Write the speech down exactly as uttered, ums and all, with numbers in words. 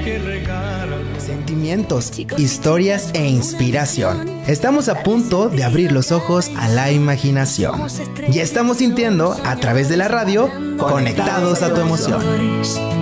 Sentimientos, historias e inspiración. Estamos a punto de abrir los ojos a la imaginación. Y estamos sintiendo, a través de la radio, conectados a tu emoción.